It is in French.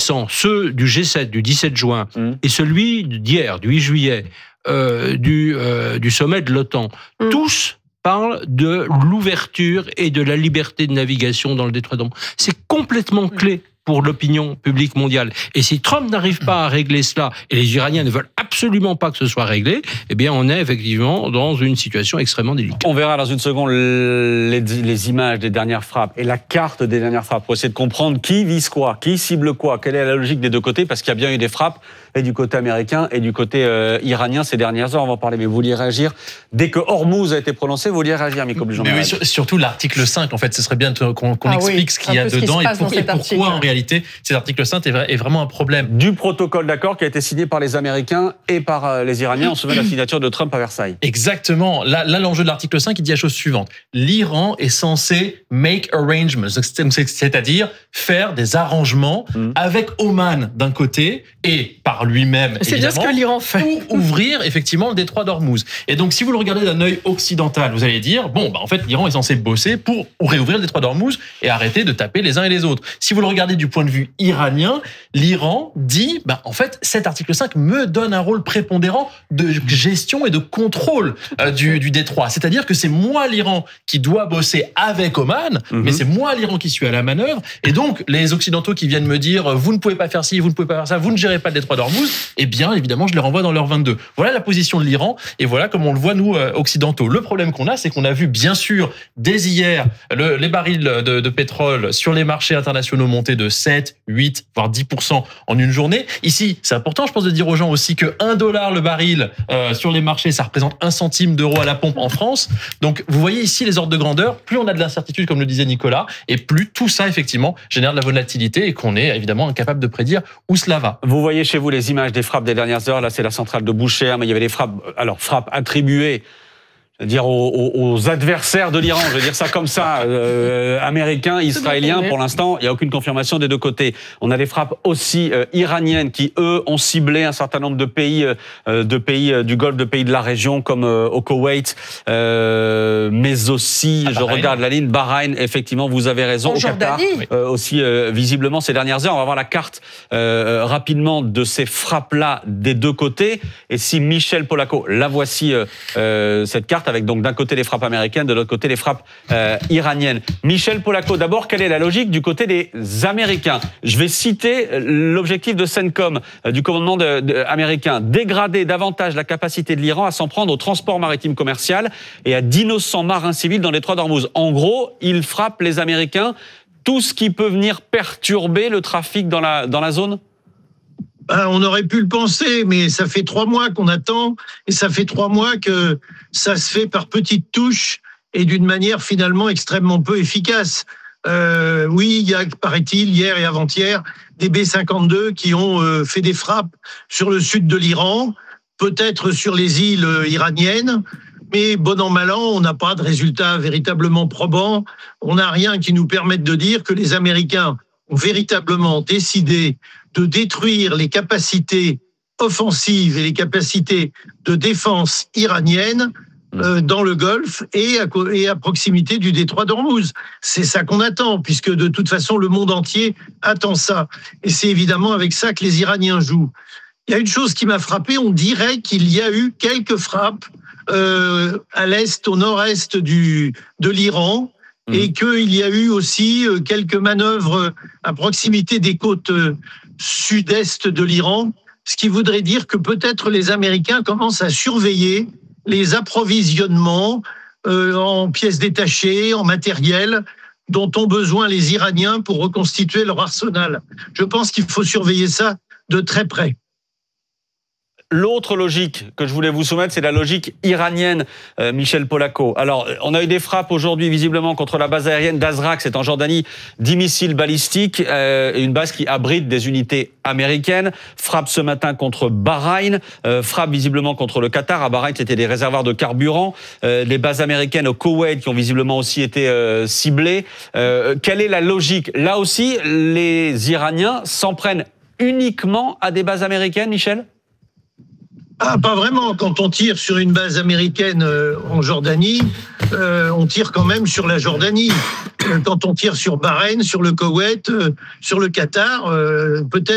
récents, ceux du G7 du 17 juin et celui d'hier, du 8 juillet, du sommet de l'OTAN, tous parlent de l'ouverture et de la liberté de navigation dans le détroit d'Ormuz. C'est complètement clé pour l'opinion publique mondiale. Et si Trump n'arrive pas à régler cela, et les Iraniens ne veulent absolument pas que ce soit réglé, eh bien on est effectivement dans une situation extrêmement délicate. On verra dans une seconde les images des dernières frappes et la carte des dernières frappes pour essayer de comprendre qui vise quoi, qui cible quoi, quelle est la logique des deux côtés, parce qu'il y a bien eu des frappes et du côté américain et du côté iranien ces dernières heures. On va en parler, mais vous vouliez réagir dès que Hormuz a été prononcé, vous vouliez réagir, Miko Blujon. Mais oui, surtout l'article 5, en fait, ce serait bien qu'on explique ce qu'il y a dedans et pourquoi en réalité cet article 5 est vraiment un problème. Du protocole d'accord qui a été signé par les Américains et par les Iraniens. On se souvient de la signature de Trump à Versailles. Exactement. Là, l'enjeu de l'article 5, il dit la chose suivante. L'Iran est censé make arrangements, c'est-à-dire faire des arrangements avec Oman d'un côté et par lui-même, c'est bien ce que l'Iran fait. Pour ouvrir effectivement le détroit d'Ormuz. Et donc, si vous le regardez d'un œil occidental, vous allez dire, en fait, l'Iran est censé bosser pour réouvrir le détroit d'Ormuz et arrêter de taper les uns et les autres. Si vous le regardez du point de vue iranien, l'Iran dit, en fait, cet article 5 me donne un rôle prépondérant de gestion et de contrôle du détroit. C'est-à-dire que c'est moi, l'Iran, qui dois bosser avec Oman, mais c'est moi, l'Iran, qui suis à la manœuvre. Et donc, les Occidentaux qui viennent me dire, vous ne pouvez pas faire ci, vous ne pouvez pas faire ça, vous ne gérez pas le détroit d'Ormuz, eh bien, évidemment, je les renvoie dans leur 22. Voilà la position de l'Iran, et voilà comme on le voit, nous, occidentaux. Le problème qu'on a, c'est qu'on a vu, bien sûr, dès hier, les barils de pétrole sur les marchés internationaux monter de 7, 8, voire 10% en une journée. Ici, c'est important, je pense, de dire aux gens aussi que $1 le baril sur les marchés, ça représente 1 centime d'euro à la pompe en France. Donc, vous voyez ici les ordres de grandeur. Plus on a de l'incertitude, comme le disait Nicolas, et plus tout ça, effectivement, génère de la volatilité et qu'on est, évidemment, incapable de prédire où cela va. Vous voyez chez vous les images des frappes des dernières heures. Là, c'est la centrale de Boucher, mais il y avait des frappes, frappes attribuées, dire aux adversaires de l'Iran, je veux dire ça comme ça, américains, israéliens. Pour l'instant, il n'y a aucune confirmation des deux côtés. On a des frappes aussi iraniennes qui, eux, ont ciblé un certain nombre de pays du Golfe, de pays de la région, comme au Koweït, mais aussi, je regarde la ligne, Bahreïn, effectivement, vous avez raison, au Qatar, aussi visiblement ces dernières heures. On va voir la carte rapidement de ces frappes-là des deux côtés. Et si Michel Polaco, la voici, cette carte, avec donc d'un côté les frappes américaines, de l'autre côté les frappes iraniennes. Michel Polaco, d'abord, quelle est la logique du côté des Américains ? Je vais citer l'objectif de CENTCOM, du commandement américain, dégrader davantage la capacité de l'Iran à s'en prendre au transport maritime commercial et à d'innocents marins civils dans le détroit d'Ormuz. En gros, ils frappent les Américains, tout ce qui peut venir perturber le trafic dans la zone ? On aurait pu le penser, mais ça fait 3 mois qu'on attend, et ça fait 3 mois que ça se fait par petites touches et d'une manière finalement extrêmement peu efficace. Oui, il y a, paraît-il, hier et avant-hier, des B-52 qui ont fait des frappes sur le sud de l'Iran, peut-être sur les îles iraniennes, mais bon an, mal an, on n'a pas de résultats véritablement probants. On n'a rien qui nous permette de dire que les Américains ont véritablement décidé de détruire les capacités offensives et les capacités de défense iraniennes dans le Golfe et à proximité du détroit d'Ormuz. C'est ça qu'on attend, puisque de toute façon, le monde entier attend ça. Et c'est évidemment avec ça que les Iraniens jouent. Il y a une chose qui m'a frappé, on dirait qu'il y a eu quelques frappes à l'est, au nord-est de l'Iran, et qu'il y a eu aussi quelques manœuvres à proximité des côtes sud-est de l'Iran, ce qui voudrait dire que peut-être les Américains commencent à surveiller les approvisionnements en pièces détachées, en matériel, dont ont besoin les Iraniens pour reconstituer leur arsenal. Je pense qu'il faut surveiller ça de très près. L'autre logique que je voulais vous soumettre, c'est la logique iranienne, Michel Polaco. Alors, on a eu des frappes aujourd'hui, visiblement, contre la base aérienne d'Azraq, c'est en Jordanie, 10 missiles balistiques, une base qui abrite des unités américaines. Frappe ce matin contre Bahreïn, frappe visiblement contre le Qatar. À Bahreïn, c'était des réservoirs de carburant. Les bases américaines au Koweït qui ont visiblement aussi été ciblées. Quelle est la logique ? Là aussi, les Iraniens s'en prennent uniquement à des bases américaines, Michel ? Pas vraiment. Quand on tire sur une base américaine en Jordanie, on tire quand même sur la Jordanie. Quand on tire sur Bahreïn, sur le Koweït, sur le Qatar, peut-être